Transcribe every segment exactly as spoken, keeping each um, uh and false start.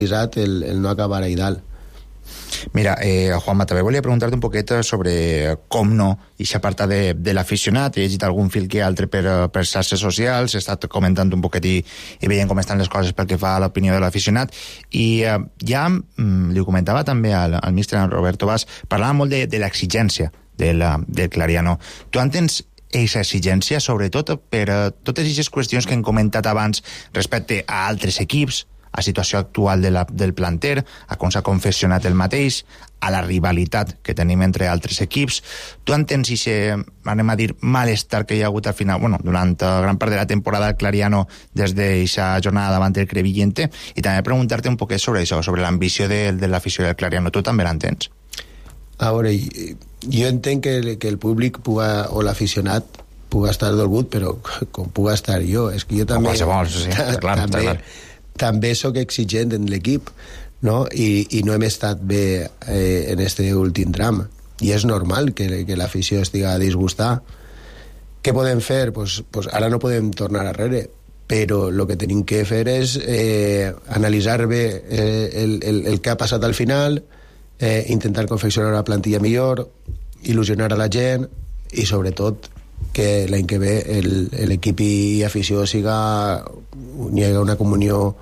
el, el no acabar ahí dalt. Mira, eh, Juanma, també volia preguntar-te un poquet sobre com no i s'aparta de, de l'aficionat. He llegit algun fil que altre per, per xarxes socials, he estat comentant un poquet i, i veient com estan les coses pel que fa a l'opinió de l'aficionat, i eh, ja mm, li ho comentava també al, al míster Roberto Bas, parlava molt de, de l'exigència de la, del Clariano. Tu entens aquesta exigència, sobretot per uh, totes aquestes qüestions que hem comentat abans respecte a altres equips, a la situació actual de la, del planter, a com s'ha confeccionat el mateix, a la rivalitat que tenim entre altres equips. Tu entens aquest, anem a dir, malestar que hi ha hagut al final, bueno, durant gran part de la temporada del Clariano des d'aquesta jornada davant del Crevillente, i també preguntar-te un poquet sobre això, sobre l'ambició de, de l'afició del Clariano. Tu també l'entens? A veure, jo entenc que, que el públic puga, o l'aficionat puga estar dolgut, però com puga estar jo, és que jo també... O qualsevol, sí, està clar, també, està clar. També sóc exigent en l'equip, no? I, i no hem estat bé eh, en este últim tram, i és normal que, que l'afició estigui disgustada. Què podem fer? Pues, pues ara no podem tornar arrere, però el que tenim que fer és eh, analitzar bé eh, el, el, el que ha passat al final, eh, intentar confeccionar una plantilla millor, il·lusionar a la gent, i sobretot que l'any que ve l'equip i afició siga, hi hagi una comunió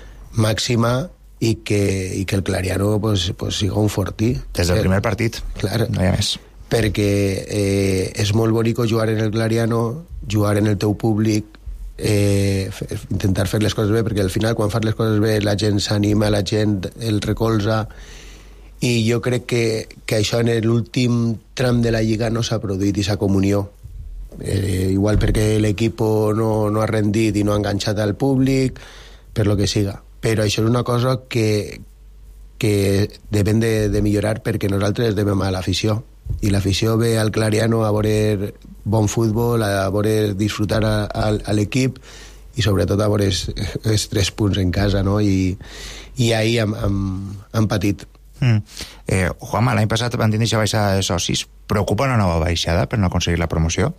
màxima i que, i que el Clariano pues, pues siga un fortí. Des del primer partit, clar, no hi ha més. Perquè eh, és molt bonic jugar en el Clariano, jugar en el teu públic, eh, intentar fer les coses bé, perquè al final quan fas les coses bé la gent s'anima, la gent el recolza, i jo crec que, que això en l'últim tram de la Lliga no s'ha produït, i s'ha comunió. Eh, igual perquè l'equip no, no ha rendit i no ha enganxat al públic, per lo que siga, però això és una cosa que, que devem de, de millorar, perquè nosaltres devem a l'afició, i l'afició ve al Clariano a veure bon futbol, a veure disfrutar a, a, a l'equip, i sobretot a veure els tres punts en casa, no? I, i ahir hem, hem, hem patit. Mm. Eh, Juanma, l'any passat van tenir aquesta baixada de socis. Preocupa una nova baixada per no aconseguir la promoció?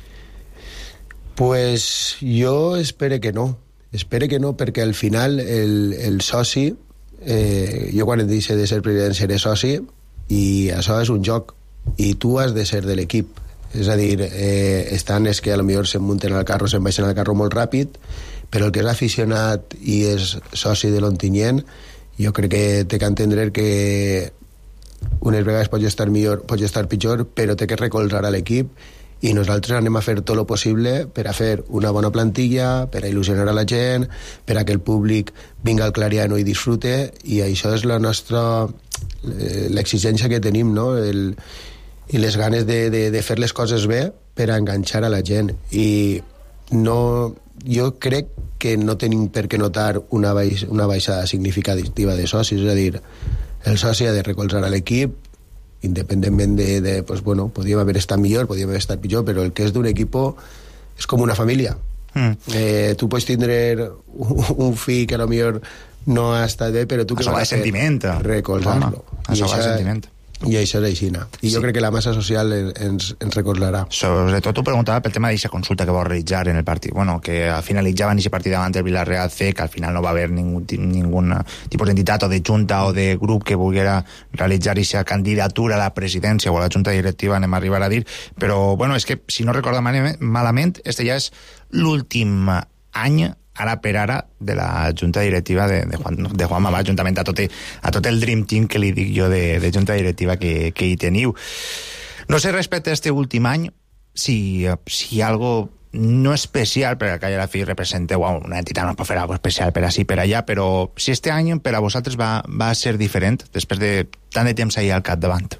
Pues jo espero que no. Espero que no, perquè al final el, el soci, eh, jo quan deixe de ser president seré soci, i això és un joc, i tu has de ser de l'equip. És a dir, eh, estan és que a lo millor se'n munten al carro, se'n baixen al carro molt ràpid, però el que és aficionat i és soci de l'Ontinyent, jo crec que té que entendre que unes vegades pot estar millor, pot estar pitjor, però té que recolzar a l'equip, i nosaltres anem a fer tot el possible per a fer una bona plantilla, per a il·lusionar a la gent, per a que el públic vinga al Clariano i disfrute, i això és la nostra l'exigència que tenim, no? El, i les ganes de, de, de fer les coses bé per a enganxar a la gent. I no, jo crec que no tenim per què notar una, baix, una baixada significativa de socis, és a dir, el soci ha de recolzar a l'equip, independentment de, de pues bueno, podríem haver estat millor, podríem haver estat pitjor, però el que és d'un equip és com una família. Mm. Eh, tu pots tindre un, un fill que a lo millor no ha estat bé, però tu que vas a fer recolzar-lo. Això va de sentiment. I això és així. I jo sí. crec que la massa social ens, ens recordarà. Sobretot ho preguntava pel tema d'aquesta consulta que vau realitzar en el partit. Bueno, que finalitzaven aquest partit davant del Villarreal C, que al final no va haver ningun, ningun tipus d'entitat o de junta o de grup que volguera realitzar aquesta candidatura a la presidència o a la junta directiva, anem a arribar a dir. Però, bueno, és que, si no recordo malament, este ja és l'últim any ara per ara de la junta directiva de, de, Juan, de Juan Mamà, juntament a tot, a tot el Dream Team que li dic jo de, de junta directiva que, que hi teniu. No sé respecte a este últim any si, si algo no especial, perquè a la fi representeu una entitat, no pot fer algo especial per així, per allà, però si este any per a vosaltres va, va ser diferent després de tant de temps ahir al capdavant.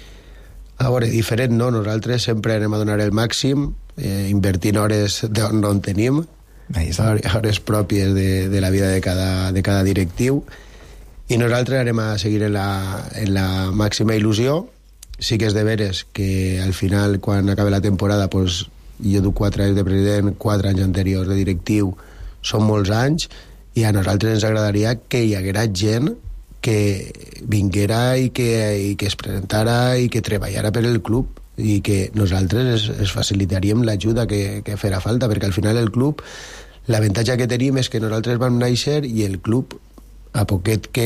A veure, diferent no, nosaltres sempre anem a donar el màxim, eh, invertint hores d'on no en tenim, hores pròpies de, de la vida de cada, de cada directiu, i nosaltres anem a seguir en la, en la màxima il·lusió. Sí que és de veres que al final, quan acabi la temporada, pues, jo duc quatre anys de president, quatre anys anteriors de directiu, són molts anys, i a nosaltres ens agradaria que hi haguera gent que vinguera i que, i que es presentara i que treballara per el club, i que nosaltres es, es facilitaríem l'ajuda que, que farà falta, perquè al final el club, l'avantatge que tenim és que nosaltres vam néixer i el club a poquet que